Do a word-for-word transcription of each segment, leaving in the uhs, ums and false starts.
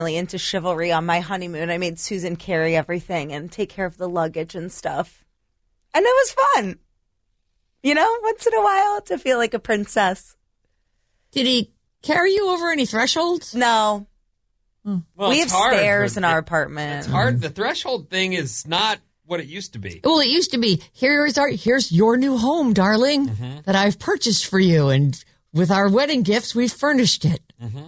into chivalry on my honeymoon. I made Susan carry everything and take care of the luggage and stuff. And it was fun. You know, once in a while to feel like a princess. Did he carry you over any thresholds? No. Well, we have it's hard, stairs but in it- our apartment. It's hard. The threshold thing is not what it used to be. Well, it used to be, here's our, here's your new home, darling, Mm-hmm. that I've purchased for you. And with our wedding gifts, we've furnished it. Mm-hmm.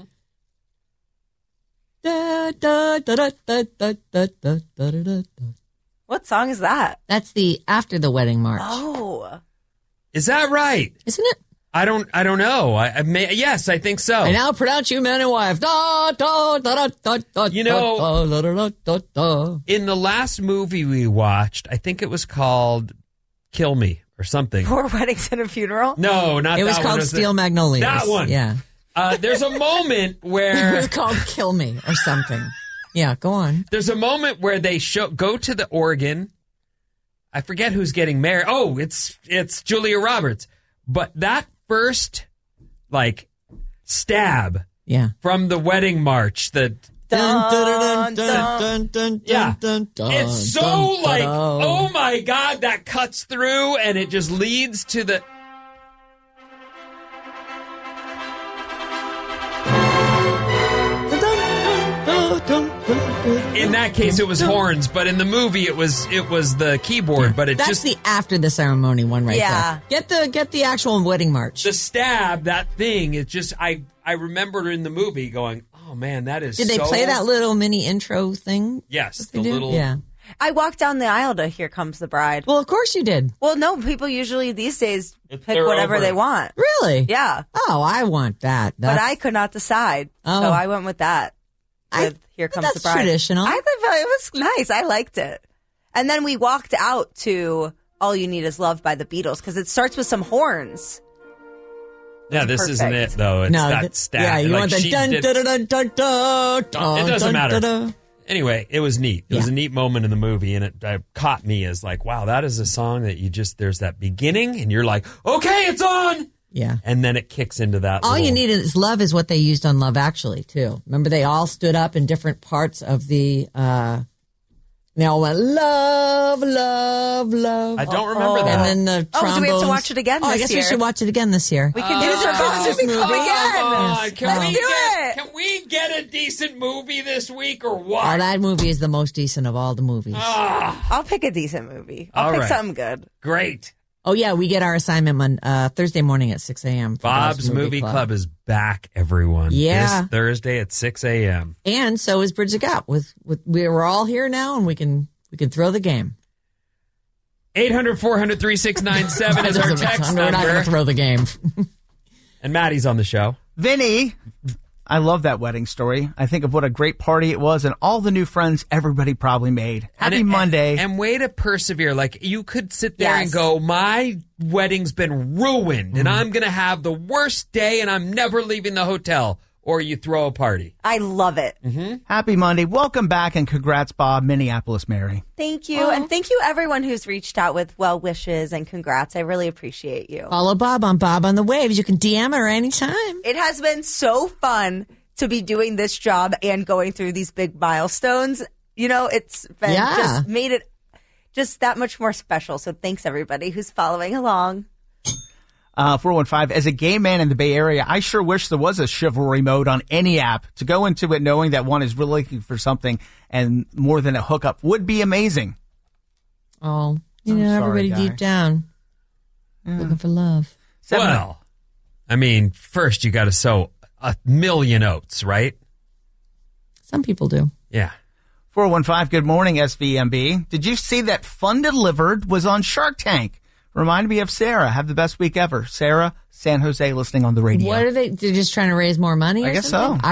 Da, da, da, da, da, da, da, da, da, da, da. What song is that? That's the after the wedding march. Oh. Is that right? Isn't it? I don't. I don't know. I, I may. Yes, I think so. I now pronounce you man and wife. Da, da, da, da, da, da, You know- da, da, da, da, da. In the last movie we watched, I think it was called "Kill Me" or something. Four weddings and a funeral? No, not It was that one. called It was the- Steel Magnolias. That one. Yeah. Uh, there's a moment It where was called Kill Me or something. Yeah, go on. there's a moment where they show go to the organ. I forget who's getting married. Oh, it's it's Julia Roberts. But that first like stab Yeah. from the wedding march, the Dun, dun, dun, dun, Yeah. dun, dun, it's so dun, like, dun. oh my God, that cuts through and it just leads to the. In that case, it was horns, but in the movie, it was it was the keyboard. But it That's just the after the ceremony one right Yeah. there. Get the get the actual wedding march. the stab, that thing. It just I I remember in the movie going, oh man, that is. Did they so- play that little mini intro thing? Yes, That the they do? little. Yeah. I walked down the aisle to Here Comes the Bride. Well, of course you did. Well, no, people usually these days If pick they're whatever over- they want. Really? Yeah. Oh, I want that. But That's, I could not decide. Oh. So I went with that. I- With Here but Comes that's the Bride. traditional. I thought it was nice. I liked it. And then we walked out to All You Need Is Love by the Beatles because it starts with some horns. Yeah, this isn't it perfect. though. It's no, that th- stab. Yeah, you Like, want the she dun, did- dun, dun, dun, dun, dun, It doesn't dun, matter. dun, dun. Anyway, it was neat. It was Yeah. a neat moment in the movie, and it uh, caught me as like, wow, that is a song that you just, there's that beginning, and you're like, okay, it's on. Yeah. And then it kicks into that. All little, you need is love is what they used on Love Actually, too. Remember, they all stood up in different parts of the, uh, they all went, love, love, love. I don't remember that. And then the Oh, trombones. do we have to watch it again Oh, I this guess year? we should watch it again this year. We can do It's it a for Christmas Christmas movie. again. Come on, can Let's we do get, it. Can we get a decent movie this week or what? Oh, that movie is the most decent of all the movies. Ah, I'll pick a decent movie. I'll All pick right. something good. great. Oh, yeah, we get our assignment on uh, Thursday morning at six a.m. for Bob's Movie Club. is back, everyone. Yeah. This Thursday at six a.m. And so is Bridge the Gap. With, with, we're all here now, and we can we can throw the game. eight hundred, four hundred, three six nine seven is our text We're not going to number. throw the game. And Maddie's on the show. Vinny, I love that wedding story. I think of what a great party it was and all the new friends everybody probably made. Happy And it- Monday. And, and way to persevere. Like, you could sit there and Yes. go, my wedding's been ruined, and I'm going to have the worst day, and I'm never leaving the hotel. Or you throw a party. I love it. Happy Monday. Welcome back and congrats, Bob, Minneapolis Mary. Thank you. And thank you, everyone who's reached out with well wishes and congrats. I really appreciate you. Follow Bob on Bob on the Waves. You can D M her anytime. It has been so fun to be doing this job and going through these big milestones. You know, it's been Yeah. just made it just that much more special. So thanks, everybody who's following along. Uh, four one five, as a gay man in the Bay Area, I sure wish there was a chivalry mode on any app. To go into it knowing that one is really looking for something and more than a hookup would be amazing. Oh, you I'm know, sorry, everybody guy. deep down looking for love. Seven- Well, I mean, first you got to sow a million oats, right? Some people do. Yeah. four one five, good morning, S V M B. Did you see that Fun Delivered was on Shark Tank? Reminded me of Sarah. Have the best week ever. Sarah, San Jose, listening on the radio. What are they? They're just trying to raise more money? I or guess something? so.